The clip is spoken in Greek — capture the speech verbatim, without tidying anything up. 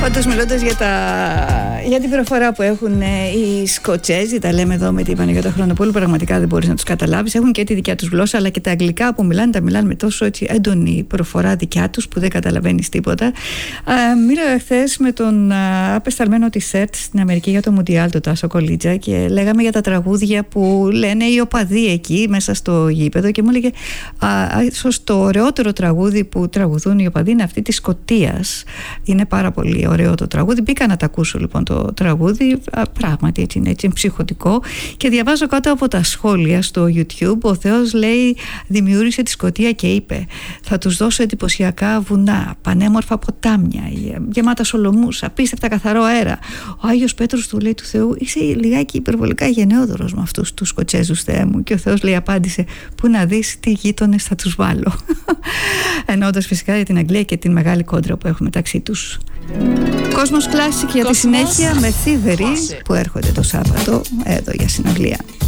Πάντως, μιλώντας για, τα... για την προφορά που έχουν οι Σκοτσέζοι, τα λέμε εδώ με την Παναγιώτα Χρονοπούλου, πραγματικά δεν μπορείς να τους καταλάβεις. Έχουν και τη δικιά τους γλώσσα, αλλά και τα αγγλικά που μιλάνε, τα μιλάνε με τόσο έτσι έντονη προφορά δικιά τους που δεν καταλαβαίνεις τίποτα. Α, μίλαγα χθες με τον α, απεσταλμένο της ΕΡΤ στην Αμερική για το Μουντιάλ, τον Τάσο Κολίτζα, και λέγαμε για τα τραγούδια που λένε οι οπαδοί εκεί μέσα στο γήπεδο, και μου έλεγε ίσως το ωραιότερο τραγούδι που τραγουδούν οι οπαδοί είναι αυτή της Σκωτίας. Είναι πάρα πολύ ωραίο το τραγούδι. Μπήκα να τα ακούσω λοιπόν το τραγούδι. Πράγματι έτσι είναι, έτσι είναι ψυχωτικό. Και διαβάζω κάτω από τα σχόλια στο YouTube, ο Θεός λέει δημιούργησε τη Σκωτία και είπε: θα τους δώσω εντυπωσιακά βουνά, πανέμορφα ποτάμια, γεμάτα σολομούς, απίστευτα καθαρό αέρα. Ο Άγιος Πέτρος του λέει του Θεού: είσαι λιγάκι υπερβολικά γενναιόδωρος με αυτούς τους Σκοτσέζους, Θεέ μου. Και ο Θεός λέει, απάντησε: πού να δεις τι γείτονες θα τους βάλω. Εννοώντας φυσικά για την Αγγλία και την μεγάλη κόντρα που έχουμε μεταξύ τους. Κόσμος Classic για τη συνέχεια, με θύβεροι που έρχονται το Σάββατο εδώ για συναυλία.